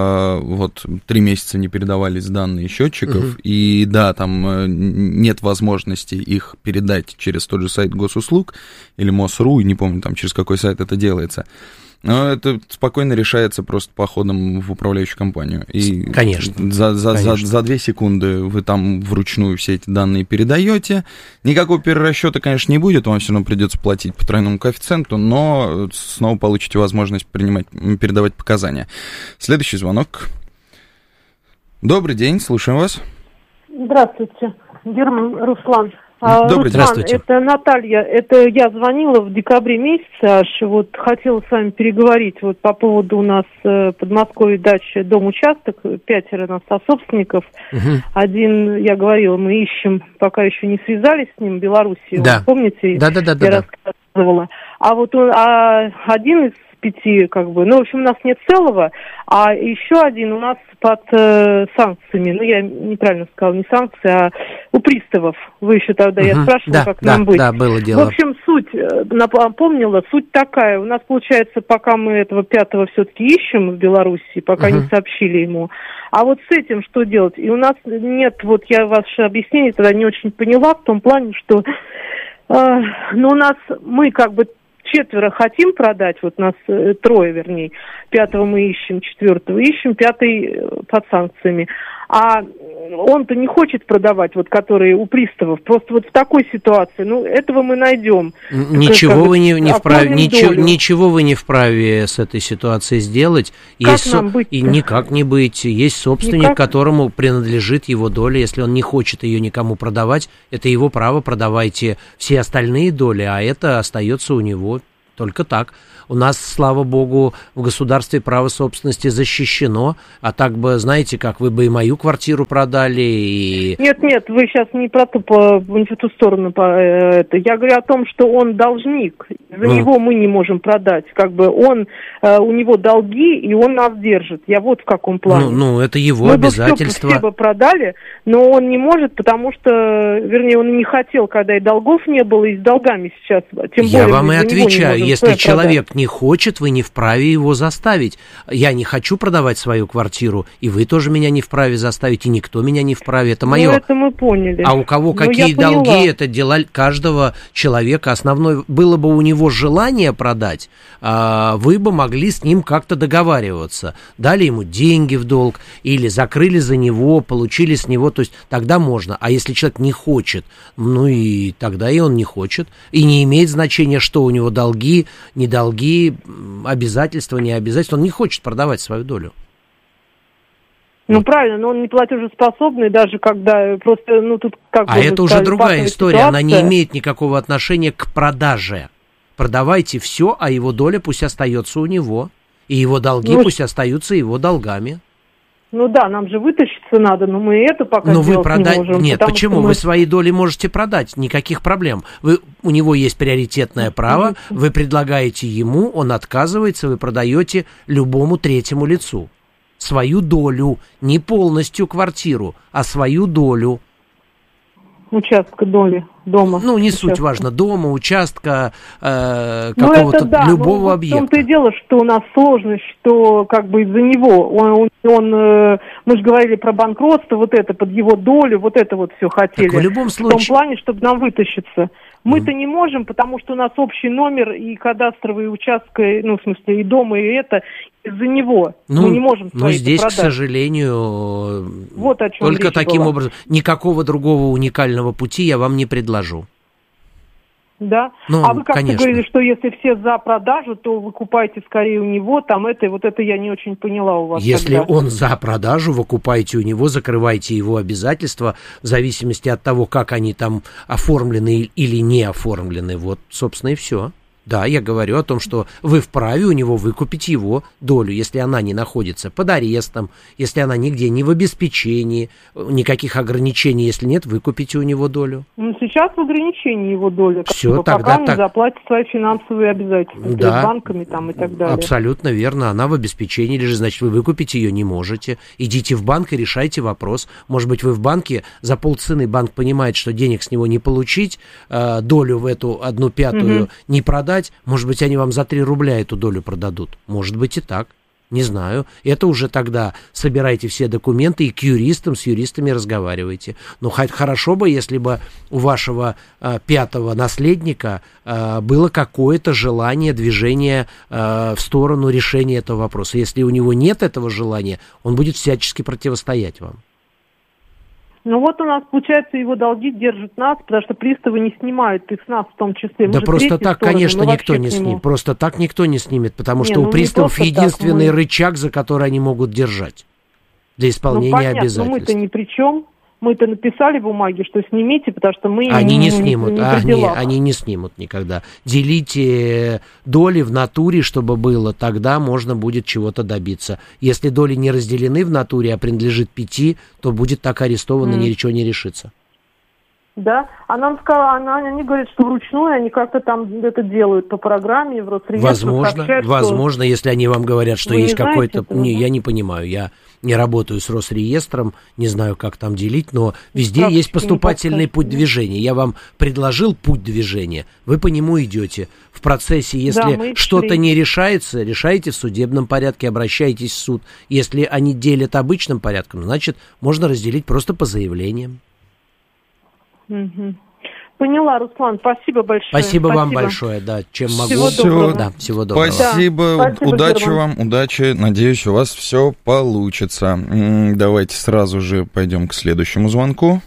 3 месяца не передавались данные счетчиков, и там нет возможности их передать через тот же сайт госуслуг или МОСРУ, не помню, там через какой сайт это делается. Но это спокойно решается просто походом в управляющую компанию. И конечно. За 2 секунды вы там вручную все эти данные передаете. Никакого перерасчета, конечно, не будет, вам все равно придется платить по тройному коэффициенту, но снова получите возможность передавать показания. Следующий звонок. Добрый день, слушаем вас. Здравствуйте, Герман, Руслан. Добрый день. Здравствуйте. Это Наталья, это я звонила в декабре месяце, аж хотела с вами переговорить по поводу у нас в Подмосковье дача, дом-участок, 5 нас собственников. Один, я говорила, мы ищем, пока еще не связались с ним, Белоруссию, да. Помните? Да. Я рассказывала. А один из 5, как бы, ну, в общем, у нас нет целого, а еще один у нас под санкциями, ну, я неправильно сказала, не санкции, а у приставов. Вы еще тогда, я спрашивала, как нам быть. Да, было дело. В общем, суть, напомнила, суть такая, у нас, получается, пока мы этого 5-го все-таки ищем в Беларуси, пока не сообщили ему, а вот с этим что делать? И у нас нет, вот я ваше объяснение тогда не очень поняла, в том плане, что, ну, у нас, мы как бы 4 хотим продать, вот нас 3, вернее, 5-го мы ищем, 4-го ищем, 5-й под санкциями. А он-то не хочет продавать, вот которые у приставов. Просто вот в такой ситуации, ну, этого мы найдем. Ничего вы не вправе, ничего вы не вправе с этой ситуацией сделать. Как нам быть? И никак не быть. Есть собственник, которому принадлежит его доля. Если он не хочет ее никому продавать, это его право, продавайте все остальные доли, а это остается у него. Только так. У нас, слава богу, в государстве право собственности защищено, а так бы, знаете, как вы бы и мою квартиру продали, и... Нет, вы сейчас не про ту, не в ту сторону, это. Я говорю о том, что он должник, за него мы не можем продать, как бы он, у него долги, и он нас держит, я вот в каком плане. Ну это его обязательство. Мы бы все бы продали, но он не может, потому что, вернее, он не хотел, когда и долгов не было, и с долгами сейчас, тем более... Я вам и отвечаю, если человек не хочет, вы не вправе его заставить. Я не хочу продавать свою квартиру, и вы тоже меня не вправе заставить, и никто меня не вправе. Это мое. Ну, это мы поняли. А у кого какие долги, это дела каждого человека. Основное, было бы у него желание продать, вы бы могли с ним как-то договариваться. Дали ему деньги в долг, или закрыли за него, получили с него, то есть тогда можно. А если человек не хочет, ну и тогда и он не хочет. И не имеет значения, что у него долги, не долги, обязательства, не обязательства. Он не хочет продавать свою долю. Ну, правильно, но он не платежеспособный, даже когда просто, ну, тут как бы... А это уже другая история, она не имеет никакого отношения к продаже. Продавайте все, а его доля пусть остается у него, и его долги пусть остаются его долгами. Ну да, нам же вытащиться надо, но мы это пока сделать не можем. Нет, почему? Вы свои доли можете продать, никаких проблем. У него есть приоритетное право, вы предлагаете ему, он отказывается, вы продаете любому третьему лицу. Свою долю, не полностью квартиру, а свою долю. Участка доли дома. Ну, не суть важно, дома, участка, какого-то любого объекта. В том-то и дело, что у нас сложность, что как бы из-за него, мы же говорили про банкротство, вот это под его долю, вот это вот все хотели. Так в любом случае... В том плане, чтобы нам вытащиться. Мы-то не можем, потому что у нас общий номер и кадастровый участок, ну, в смысле, и дома, и это, из-за него. Мы не можем но здесь, продать. К сожалению, вот о чем только таким была. Образом. Никакого другого уникального пути я вам не предложу. Да? А вы как-то говорили, что если все за продажу, то вы купаете скорее у него, там это, вот это я не очень поняла у вас. Если тогда. он за продажу, вы купаете у него, закрываете его обязательства, в зависимости от того, как они там оформлены или не оформлены. Вот, собственно, и все. Да, я говорю о том, что вы вправе у него выкупить его долю, если она не находится под арестом, если она нигде не в обеспечении, никаких ограничений, если нет, выкупите у него долю. Ну, сейчас в ограничении его доли, все, пока он не заплатит свои финансовые обязательства перед банками там, и так далее. Абсолютно верно, она в обеспечении лежит, значит, вы выкупить ее не можете. Идите в банк и решайте вопрос. Может быть, вы в банке, за полцены банк понимает, что денег с него не получить, долю в эту 1/5 не продать. Может быть, они вам за 3 рубля эту долю продадут. Может быть и так. Не знаю. Это уже тогда собирайте все документы и к юристам, с юристами разговаривайте. Но хорошо бы, если бы у вашего 5-го наследника было какое-то желание, движение в сторону решения этого вопроса. Если у него нет этого желания, он будет всячески противостоять вам. Ну вот у нас, получается, его долги держат нас, потому что приставы не снимают их с нас в том числе. Да просто так, конечно, никто не снимет. Просто так никто не снимет, потому что у приставов единственный рычаг, за который они могут держать для исполнения обязательств. Ну мы-то ни при чем. Мы-то написали бумаги, что снимите, потому что мы они не снимут, они не снимут никогда. Делите доли в натуре, чтобы было, тогда можно будет чего-то добиться. Если доли не разделены в натуре, а принадлежит 5, то будет так арестовано, ничего не решится. Да, они говорят, что вручную они как-то там это делают по программе в Росреестре. Возможно, если они вам говорят, что есть какой-то... Я не понимаю, я не работаю с Росреестром, не знаю, как там делить, но везде есть поступательный путь движения. Я вам предложил путь движения, вы по нему идете. В процессе, если что-то не решается, решаете в судебном порядке, обращайтесь в суд. Если они делят обычным порядком, значит, можно разделить просто по заявлениям. Угу. Поняла, Руслан, спасибо большое. Спасибо вам большое, да, чем могу. Всего доброго. Спасибо, удачи вам, удачи, надеюсь, у вас все получится. Давайте сразу же пойдем к следующему звонку.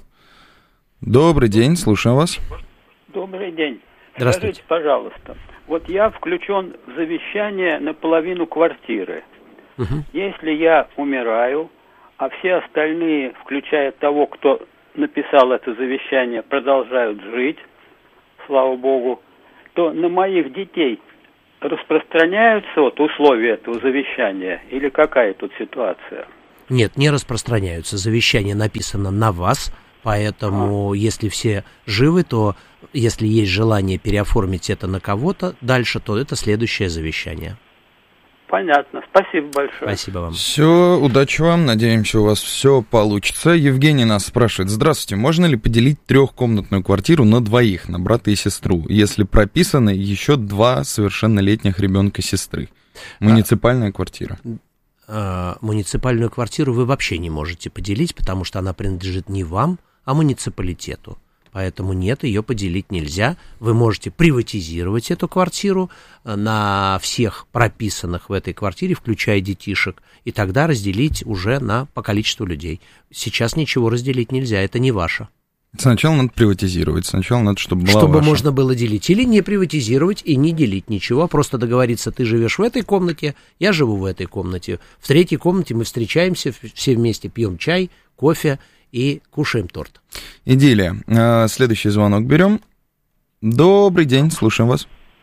Добрый день, слушаем вас. Добрый день. Здравствуйте. Скажите, пожалуйста, вот я включен в завещание на половину квартиры. Угу. Если я умираю, а все остальные, включая того, кто написал это завещание, продолжают жить, слава богу, то на моих детей распространяются вот условия этого завещания или какая тут ситуация? Нет, не распространяются. Завещание написано на вас, поэтому если все живы, то если есть желание переоформить это на кого-то дальше, то это следующее завещание. Понятно. Спасибо большое. Спасибо вам. Все, удачи вам. Надеемся, у вас все получится. Евгений нас спрашивает. Здравствуйте, можно ли поделить трехкомнатную квартиру на двоих, на брата и сестру, если прописаны еще 2 совершеннолетних ребенка сестры? Муниципальная квартира. Муниципальную квартиру вы вообще не можете поделить, потому что она принадлежит не вам, а муниципалитету. Поэтому нет, ее поделить нельзя. Вы можете приватизировать эту квартиру на всех прописанных в этой квартире, включая детишек, и тогда разделить уже по количеству людей. Сейчас ничего разделить нельзя, это не ваше. Сначала надо приватизировать, сначала надо, чтобы была Чтобы ваша. можно было делить. Или не приватизировать и не делить ничего, а просто договориться, ты живешь в этой комнате, я живу в этой комнате. В 3-й комнате мы встречаемся, все вместе пьем чай, кофе и кушаем торт. Идиллия. Следующий звонок берем. Добрый день, слушаем вас.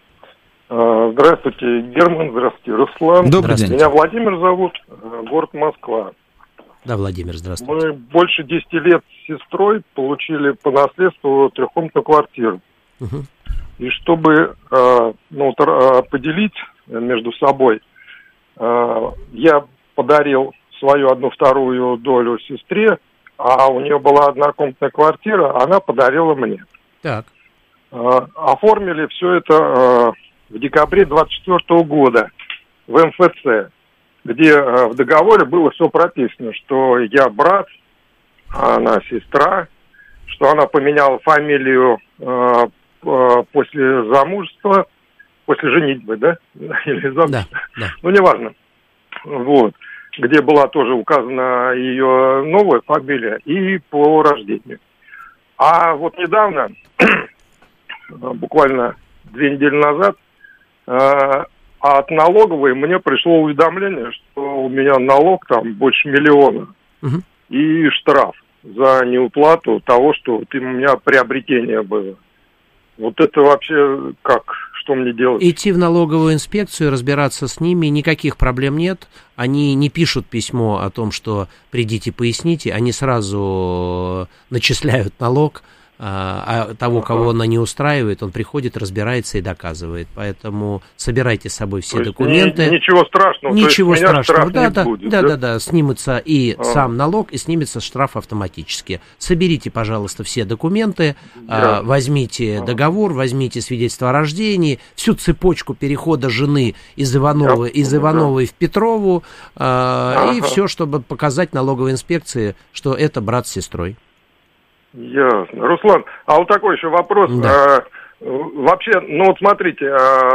Здравствуйте, Герман, здравствуйте, Руслан. Добрый день. Меня Владимир зовут, город Москва. Да, Владимир, здравствуйте. Мы больше 10 лет с сестрой получили по наследству трехкомнатную квартиру. Угу. И чтобы поделить между собой, я подарил свою 1/2 долю сестре, а у нее была однокомнатная квартира, она подарила мне. Так. Оформили все это в декабре 24 года в МФЦ, где в договоре было все прописано, что я брат, а она сестра, что она поменяла фамилию после замужества, после женитьбы, да? Или замужества? Да. Ну, неважно. Вот. Где была тоже указана ее новая фамилия и по рождению. А вот недавно, буквально 2 недели назад, от налоговой мне пришло уведомление, что у меня налог там больше 1 миллиона. Угу. И штраф за неуплату того, что у меня приобретение было. Вот это вообще как? Что мне делать? Идти в налоговую инспекцию, разбираться с ними, никаких проблем нет. Они не пишут письмо о том, что придите, поясните, они сразу начисляют налог, а того, кого она не устраивает, он приходит, разбирается и доказывает. Поэтому собирайте с собой все документы. Ничего страшного. Ничего то есть страшного. Меня штраф не будет, да, снимется и сам налог, и снимется штраф автоматически. Соберите, пожалуйста, все документы, возьмите договор, возьмите свидетельство о рождении, всю цепочку перехода жены из Ивановой в Петрову, и все, чтобы показать налоговой инспекции, что это брат с сестрой. Ясно. Руслан, а вот такой еще вопрос. Да. Вообще, вот смотрите,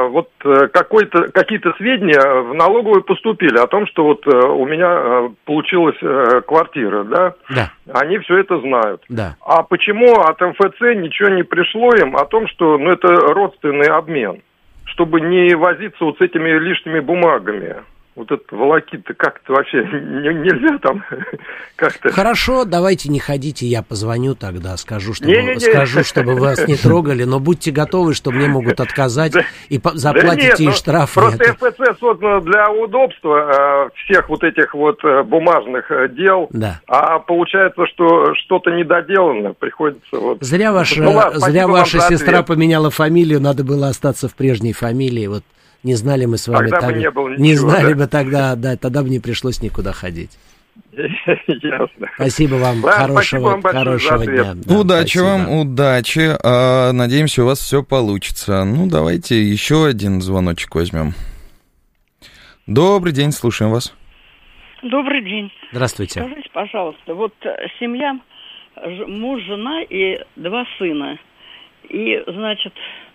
какие-то сведения в налоговую поступили о том, что вот у меня получилась квартира, да? Да. Они все это знают. Да. А почему от МФЦ ничего не пришло им о том, что это родственный обмен, чтобы не возиться вот с этими лишними бумагами? вот это волокит-то как-то вообще нельзя там как-то... Хорошо, давайте не ходите, я позвоню тогда, скажу, чтобы вас не трогали, но будьте готовы, что мне могут отказать и заплатите и штраф. Просто ФПЦ создано для удобства всех вот этих вот бумажных дел, а получается, что что-то недоделано, приходится вот... Зря ваша сестра поменяла фамилию, надо было остаться в прежней фамилии, вот. Не знали мы с вами тогда тогда. Бы не было ничего, не знали бы тогда, тогда бы не пришлось никуда ходить. Ясно. Спасибо вам, хорошего дня. Да, удачи вам, удачи. Надеемся, у вас все получится. Ну, давайте еще один звоночек возьмем. Добрый день, слушаем вас. Добрый день. Здравствуйте. Скажите, пожалуйста, вот семья, муж, жена и 2 сына. И, значит,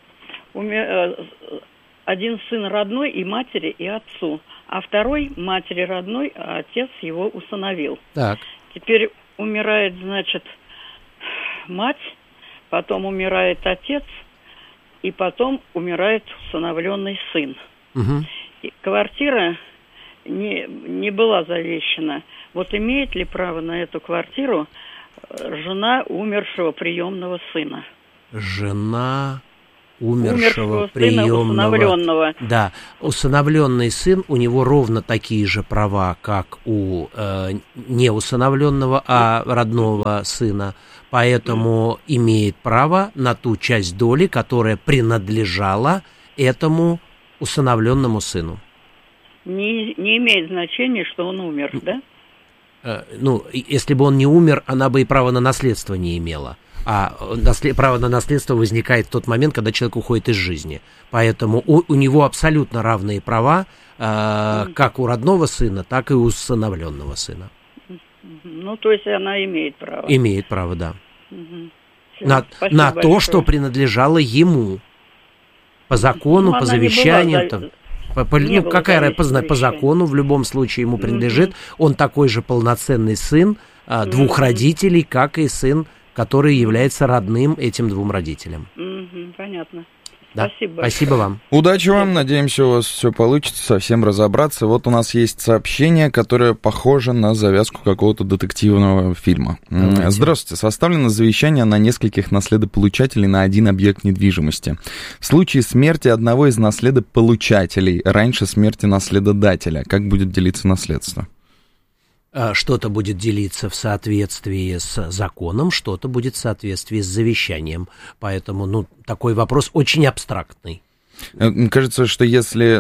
один сын родной и матери, и отцу, а второй матери родной, а отец его усыновил. Так. Теперь умирает, значит, мать, потом умирает отец, и потом умирает усыновленный сын. Угу. И квартира не была завещана. Вот имеет ли право на эту квартиру жена умершего приемного сына? Жена... умершего приемного. Да, усыновленный сын, у него ровно такие же права, как у неусыновленного, а родного сына, поэтому имеет право на ту часть доли, которая принадлежала этому усыновленному сыну. Не имеет значения, что он умер, да? Ну, если бы он не умер, она бы и права на наследство не имела. А право на наследство возникает в тот момент, когда человек уходит из жизни. Поэтому у него абсолютно равные права, как у родного сына, так и у усыновленного сына. Ну, то есть она имеет право. Имеет право, да. На то, что принадлежало ему. По закону, по завещанию. По закону в любом случае ему принадлежит. Он такой же полноценный сын 2 родителей, как и сын, который является родным этим 2 родителям. Понятно. Да. Спасибо. Спасибо вам. Удачи вам, надеемся, у вас все получится, совсем разобраться. Вот у нас есть сообщение, которое похоже на завязку какого-то детективного фильма. Давайте. Здравствуйте. Составлено завещание на нескольких наследополучателей на один объект недвижимости. В случае смерти одного из наследополучателей раньше смерти наследодателя, как будет делиться наследство? Что-то будет делиться в соответствии с законом, что-то будет в соответствии с завещанием. Поэтому, такой вопрос очень абстрактный. Кажется, что если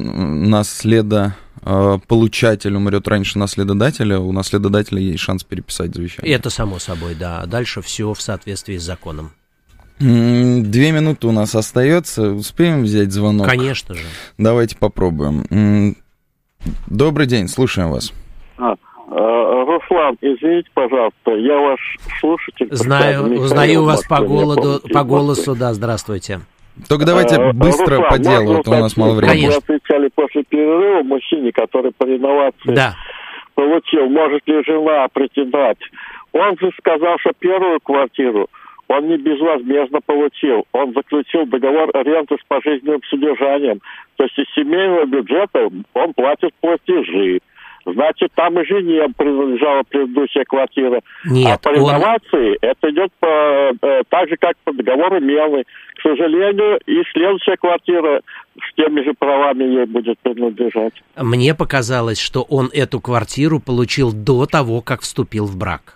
наследополучатель умрет раньше наследодателя, у наследодателя есть шанс переписать завещание. Это само собой, да. Дальше все в соответствии с законом. 2 минуты у нас остается. Успеем взять звонок? Конечно же. Давайте попробуем. Добрый день, слушаем вас. Руслан, извините, пожалуйста, я ваш слушатель. Узнаю вас по голосу, да, здравствуйте. Только давайте быстро Руслан, по делу, а то у нас мало времени. Вы отвечали после перерыва мужчине, который по реновации получил, может ли жена претендовать. Он же сказал, что первую квартиру он не безвозмездно получил. Он заключил договор аренды с пожизненным содержанием. То есть из семейного бюджета он платит платежи. Значит, там и жене принадлежала предыдущая квартира. Нет, а по реновации это идет так же, как по договору Мелны. К сожалению, и следующая квартира с теми же правами ей будет принадлежать. Мне показалось, что он эту квартиру получил до того, как вступил в брак.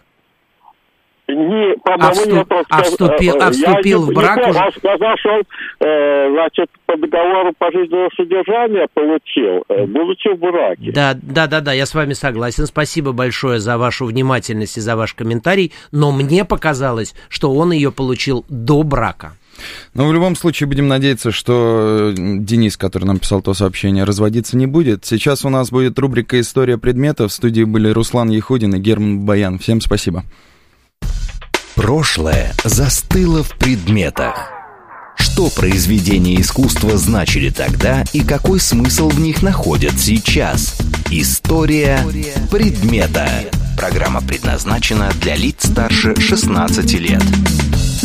Вступил в брак уже... Он сказал, что он, значит, по договору пожизненного содержания получил, будучи в браке. Да, я с вами согласен. Спасибо большое за вашу внимательность и за ваш комментарий, но мне показалось, что он ее получил до брака. Но в любом случае будем надеяться, что Денис, который нам писал то сообщение, разводиться не будет. Сейчас у нас будет рубрика «История предметов». В студии были Руслан Яхудин и Герман Баян. Всем спасибо. Прошлое застыло в предметах. Что произведения искусства значили тогда и какой смысл в них находят сейчас? История предмета. Программа предназначена для лиц старше 16 лет.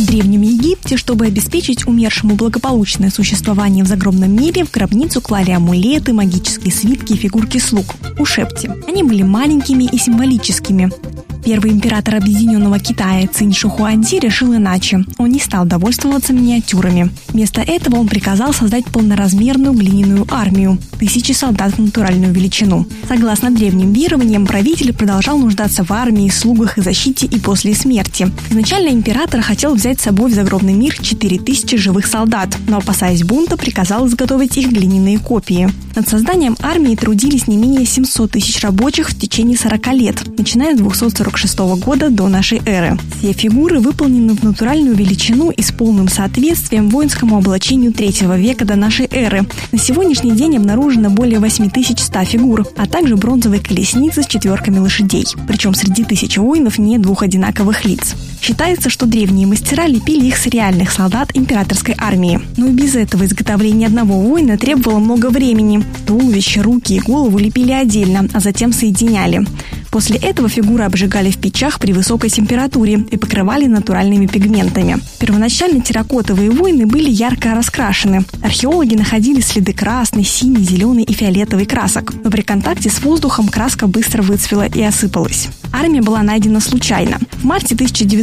В Древнем Египте, чтобы обеспечить умершему благополучное существование в загробном мире, в гробницу клали амулеты, магические свитки и фигурки слуг – ушепти. Они были маленькими и символическими. Первый император Объединенного Китая Цинь Шихуанди решил иначе. Он не стал довольствоваться миниатюрами. Вместо этого он приказал создать полноразмерную глиняную армию – 1000 солдат в натуральную величину. Согласно древним верованиям, правитель продолжал нуждаться в армии, слугах и защите и после смерти. Изначально император хотел взять с собой в загробный мир 4000 живых солдат, но, опасаясь бунта, приказал изготовить их глиняные копии. Над созданием армии трудились не менее 700 тысяч рабочих в течение 40 лет, начиная с 246 года до нашей эры. Все фигуры выполнены в натуральную величину и с полным соответствием воинскому облачению 3 века до нашей эры. На сегодняшний день обнаружено более 8100 фигур, а также бронзовые колесницы с 4 лошадей. Причем среди 1000 воинов нет 2 одинаковых лиц. Считается, что древние мастера лепили их с реальных солдат императорской армии. Но и без этого изготовление одного воина требовало много времени. Туловище, руки и голову лепили отдельно, а затем соединяли. После этого фигуры обжигали в печах при высокой температуре и покрывали натуральными пигментами. Первоначально терракотовые воины были ярко раскрашены. Археологи находили следы красной, синей, зеленой и фиолетовой красок. Но при контакте с воздухом краска быстро выцвела и осыпалась. Армия была найдена случайно. В марте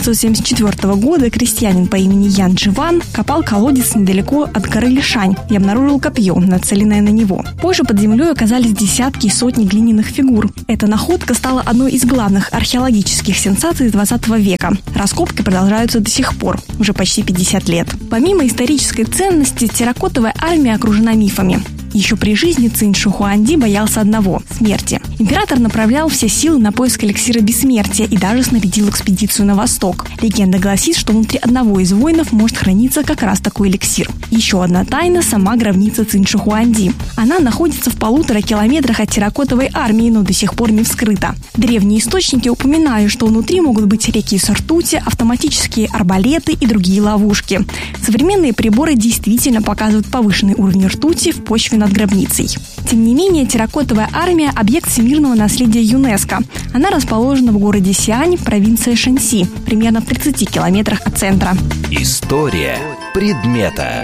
1974 года крестьянин по имени Ян Дживан копал колодец недалеко от горы Лишань и обнаружил копье, нацеленное на него. Позже под землей оказались десятки и сотни глиняных фигур. Эта находка стала одной из главных археологических сенсаций 20 века. Раскопки продолжаются до сих пор, уже почти 50 лет. Помимо исторической ценности, терракотовая армия окружена мифами. Еще при жизни Цинь Шихуанди боялся одного – смерти. Император направлял все силы на поиск эликсира бессмертия и даже снарядил экспедицию на восток. Легенда гласит, что внутри одного из воинов может храниться как раз такой эликсир. Еще одна тайна – сама гробница Цинь Шихуанди. Она находится в 1,5 километрах от терракотовой армии, но до сих пор не вскрыта. Древние источники упоминают, что внутри могут быть реки с ртути, автоматические арбалеты и другие ловушки. Современные приборы действительно показывают повышенный уровень ртути в почве над гробницей. Тем не менее, терракотовая армия – объект всемирного наследия ЮНЕСКО. Она расположена в городе Сиань, провинция Шэньси, примерно в 30 километрах от центра. История предмета.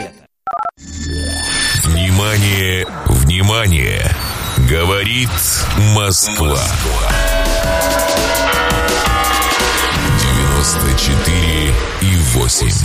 Внимание, внимание! Говорит Москва. 94,8.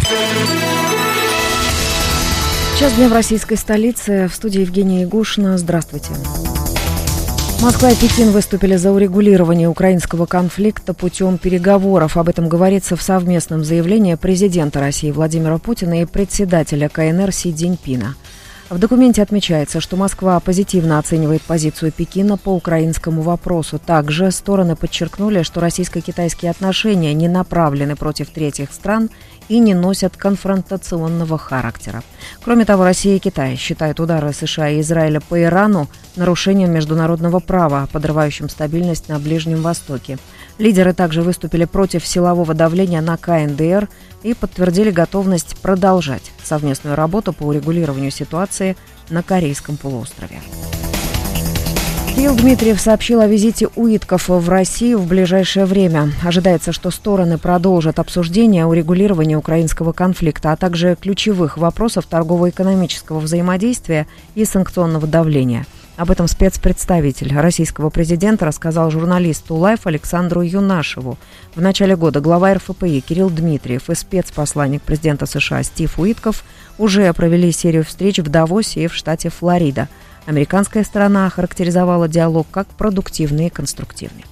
Час дня в российской столице. В студии Евгения Ягушина. Здравствуйте. Москва и Пекин выступили за урегулирование украинского конфликта путем переговоров. Об этом говорится в совместном заявлении президента России Владимира Путина и председателя КНР Си Цзиньпина. В документе отмечается, что Москва позитивно оценивает позицию Пекина по украинскому вопросу. Также стороны подчеркнули, что российско-китайские отношения не направлены против третьих стран и не носят конфронтационного характера. Кроме того, Россия и Китай считают удары США и Израиля по Ирану нарушением международного права, подрывающим стабильность на Ближнем Востоке. Лидеры также выступили против силового давления на КНДР и подтвердили готовность продолжать совместную работу по урегулированию ситуации на Корейском полуострове. Кирилл Дмитриев сообщил о визите Уитков в Россию в ближайшее время. Ожидается, что стороны продолжат обсуждение урегулирования украинского конфликта, а также ключевых вопросов торгово-экономического взаимодействия и санкционного давления. Об этом спецпредставитель российского президента рассказал журналисту Life Александру Юнашеву. В начале года глава РФПИ Кирилл Дмитриев и спецпосланник президента США Стив Уитков уже провели серию встреч в Давосе и в штате Флорида. Американская сторона охарактеризовала диалог как продуктивный и конструктивный.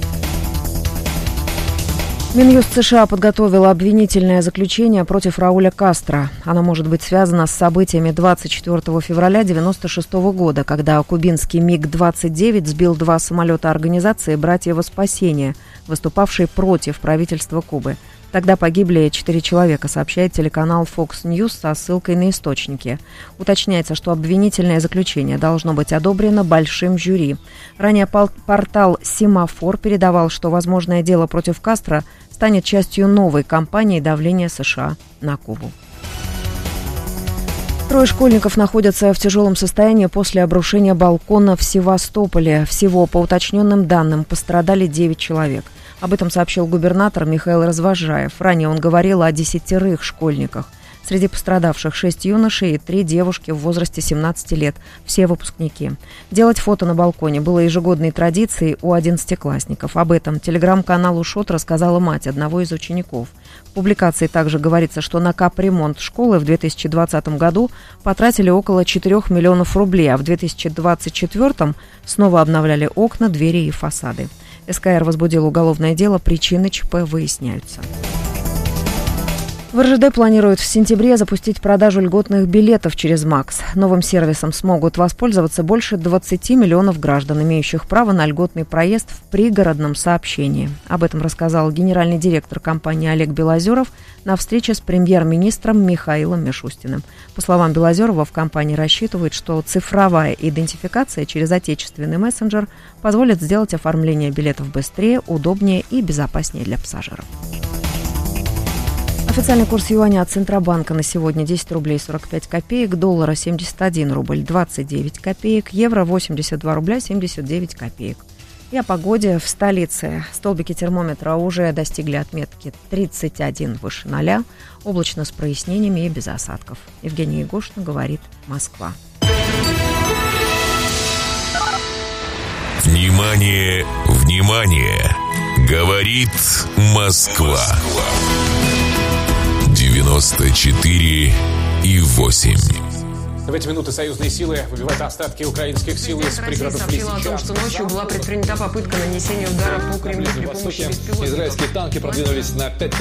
Минюст США подготовила обвинительное заключение против Рауля Кастро. Оно может быть связано с событиями 24 февраля 1996 года, когда кубинский МиГ-29 сбил 2 самолета организации «Братья во спасение», выступавшей против правительства Кубы. Тогда погибли 4 человека, сообщает телеканал Fox News со ссылкой на источники. Уточняется, что обвинительное заключение должно быть одобрено большим жюри. Ранее портал «Семафор» передавал, что возможное дело против Кастро станет частью новой кампании давления США на Кубу. 3 школьников находятся в тяжелом состоянии после обрушения балкона в Севастополе. Всего, по уточненным данным, пострадали 9 человек. Об этом сообщил губернатор Михаил Развозжаев. Ранее он говорил о 10 школьниках. Среди пострадавших 6 юношей и 3 девушки в возрасте 17 лет, все выпускники. Делать фото на балконе было ежегодной традицией у 11-классников. Об этом телеграм-каналу ШОТ рассказала мать одного из учеников. В публикации также говорится, что на капремонт школы в 2020 году потратили около 4 миллионов рублей, а в 2024 снова обновляли окна, двери и фасады. СКР возбудил уголовное дело, причины ЧП выясняются. В РЖД планируют в сентябре запустить продажу льготных билетов через МАКС. Новым сервисом смогут воспользоваться больше 20 миллионов граждан, имеющих право на льготный проезд в пригородном сообщении. Об этом рассказал генеральный директор компании Олег Белозеров на встрече с премьер-министром Михаилом Мишустиным. По словам Белозерова, в компании рассчитывают, что цифровая идентификация через отечественный мессенджер позволит сделать оформление билетов быстрее, удобнее и безопаснее для пассажиров. Официальный курс юаня от Центробанка на сегодня 10 рублей 45 копеек, доллара 71 рубль 29 копеек, евро 82 рубля 79 копеек. И о погоде в столице. Столбики термометра уже достигли отметки 31 выше 0, облачно с прояснениями и без осадков. Евгения Егошина говорит, Москва. Внимание, внимание! Говорит Москва. 94,8. В эти минуты союзные силы выбивают остатки украинских сил из пригородов Лисичанска. Сообщила о том, что ночью была предпринята попытка нанесения удара по Кремлю при помощи беспилотников. Израильские танки продвинулись на 5